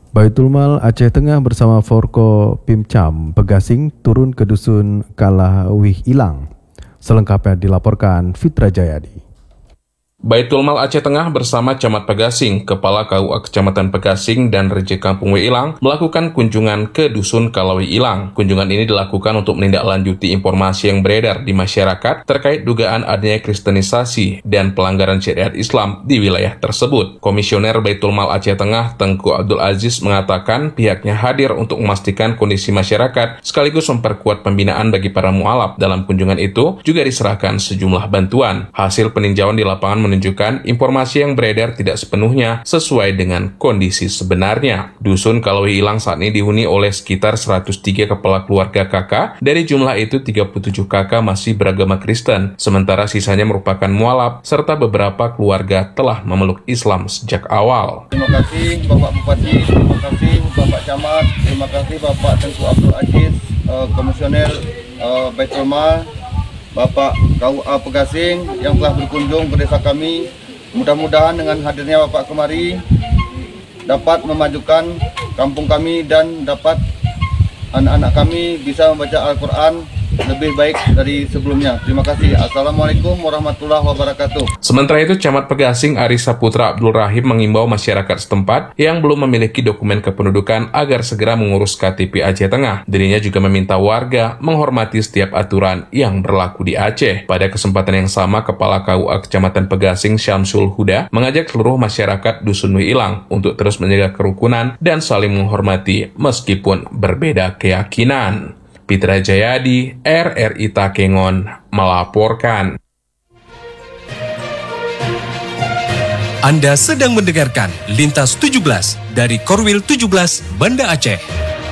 Baitul Mal Aceh Tengah bersama Forko Pimcam Pegasing turun ke Dusun Kalawih Ilang. Selengkapnya dilaporkan Fitra Jayadi. Baitul Mal Aceh Tengah bersama Camat Pegasing, Kepala KUA Kecamatan Pegasing dan Reje Kampung Wilang melakukan kunjungan ke Dusun Kalawih Ilang. Kunjungan ini dilakukan untuk menindaklanjuti informasi yang beredar di masyarakat terkait dugaan adanya kristenisasi dan pelanggaran syariat Islam di wilayah tersebut. Komisioner Baitul Mal Aceh Tengah, Tengku Abdul Aziz, mengatakan pihaknya hadir untuk memastikan kondisi masyarakat sekaligus memperkuat pembinaan bagi para mualaf. Dalam kunjungan itu juga diserahkan sejumlah bantuan. Hasil peninjauan di lapangan menunjukkan informasi yang beredar tidak sepenuhnya sesuai dengan kondisi sebenarnya. Dusun Kalawih Ilang saat ini dihuni oleh sekitar 103 kepala keluarga KK. Dari jumlah itu 37 KK masih beragama Kristen, sementara sisanya merupakan mualaf serta beberapa keluarga telah memeluk Islam sejak awal. Terima kasih Bapak Bupati, terima kasih Bapak Camat, terima kasih Bapak Tengku Abdul Aziz, Komisioner Baitul Mal, Bapak KUA Pegasing yang telah berkunjung ke desa kami. Mudah-mudahan dengan hadirnya Bapak kemari dapat memajukan kampung kami dan dapat anak-anak kami bisa membaca Al-Quran lebih baik dari sebelumnya. Terima kasih. Assalamualaikum warahmatullahi wabarakatuh. Sementara itu, Camat Pegasing Aris Saputra Abdul Rahim mengimbau masyarakat setempat yang belum memiliki dokumen kependudukan agar segera mengurus KTP Aceh Tengah. Dirinya juga meminta warga menghormati setiap aturan yang berlaku di Aceh. Pada kesempatan yang sama, Kepala KUA Kecamatan Pegasing Syamsul Huda mengajak seluruh masyarakat Dusun Wilang untuk terus menjaga kerukunan dan saling menghormati meskipun berbeda keyakinan. Fitra Jayadi, RRI Takengon, melaporkan. Anda sedang mendengarkan Lintas 17 dari Korwil 17 Banda Aceh.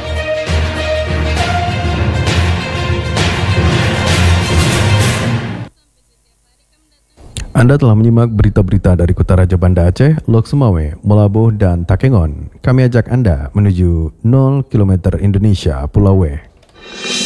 Anda telah menyimak berita-berita dari Kota Raja Banda Aceh, Lok Sumawe, Melabuh, dan Takengon. Kami ajak Anda menuju 0 km Indonesia Pulau W.